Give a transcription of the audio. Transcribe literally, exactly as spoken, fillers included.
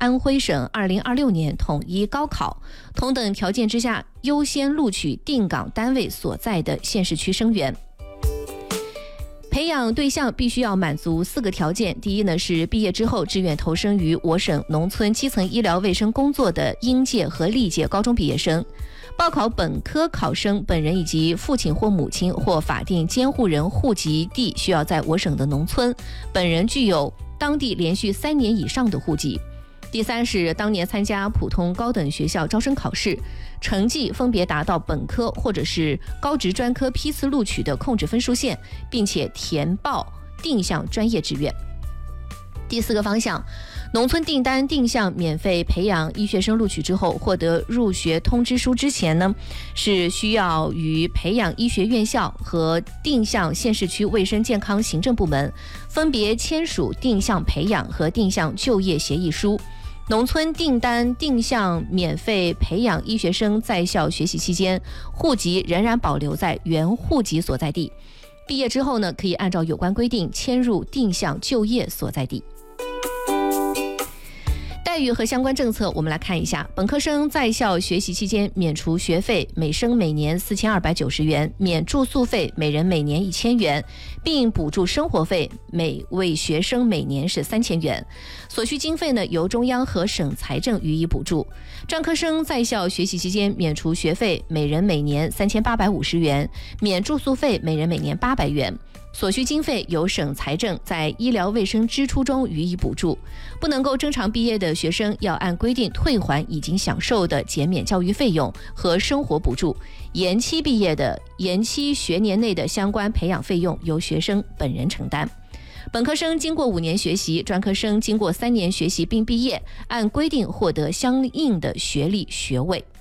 安徽省二零二六年统一高考，同等条件之下优先录取定岗单位所在的县市区生源。培养对象必须要满足四个条件，第一呢是毕业之后志愿投身于我省农村基层医疗卫生工作的应届和历届高中毕业生。报考本科考生本人以及父亲或母亲或法定监护人户籍地需要在我省的农村，本人具有当地连续三年以上的户籍。第三是当年参加普通高等学校招生考试，成绩分别达到本科或者是高职专科批次录取的控制分数线，并且填报定向专业志愿。第四个方向，农村订单定向免费培养医学生录取之后，获得入学通知书之前呢，是需要与培养医学院校和定向县市区卫生健康行政部门分别签署定向培养和定向就业协议书。农村订单定向免费培养医学生在校学习期间，户籍仍然保留在原户籍所在地。毕业之后呢，可以按照有关规定迁入定向就业所在地。待遇和相关政策我们来看一下。本科生在校学习期间免除学费，每生每年四千二百九十元，免住宿费，每人每年一千元，并补助生活费，每位学生每年是三千元。所需经费呢，由中央和省财政予以补助。专科生在校学习期间免除学费，每人每年三千八百五十元，免住宿费，每人每年八百元。所需经费由省财政在医疗卫生支出中予以补助。不能够正常毕业的学生要按规定退还已经享受的减免教育费用和生活补助。延期毕业的延期学年内的相关培养费用由学生本人承担。本科生经过五年学习，专科生经过三年学习并毕业，按规定获得相应的学历学位。